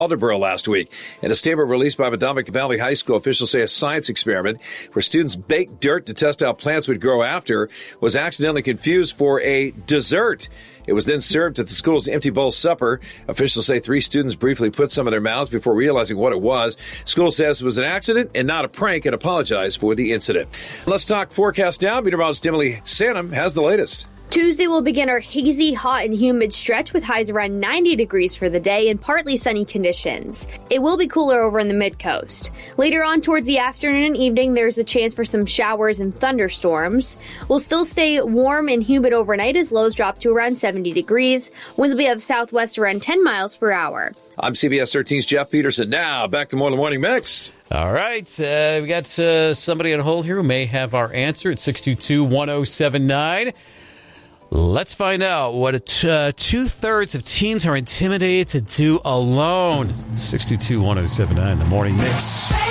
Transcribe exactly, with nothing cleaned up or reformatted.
Alderboro last week. In a statement released by Madomic Valley High School, officials say a science experiment where students baked dirt to test how plants would grow after was accidentally confused for a dessert. It was then served at the school's empty bowl supper. Officials say three students briefly put some in their mouths before realizing what it was. School says it was an accident and not a prank and apologized for the incident. Let's talk forecast now. Meteorologist Emily Sanum has the latest. Tuesday will begin our hazy, hot, and humid stretch with highs around ninety degrees for the day and partly sunny conditions. It will be cooler over in the mid-coast. Later on towards the afternoon and evening, there's a chance for some showers and thunderstorms. We'll still stay warm and humid overnight as lows drop to around seventy degrees. Winds will be out of the southwest around ten miles per hour. I'm C B S thirteen's Jeff Peterson. Now, back to more of the Morning Mix. All right. Uh, we got uh, somebody on hold here who may have our answer at six two two, one oh seven nine. Let's find out what uh, two-thirds of teens are intimidated to do alone. six two two, one oh seven nine, the Morning Mix.